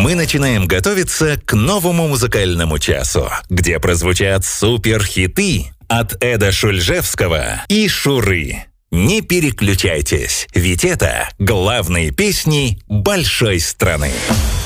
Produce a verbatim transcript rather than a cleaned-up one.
мы начинаем готовиться к новому музыкальному часу, где прозвучат суперхиты от Эда Шульжевского и Шуры. Не переключайтесь, ведь это главные песни большой страны.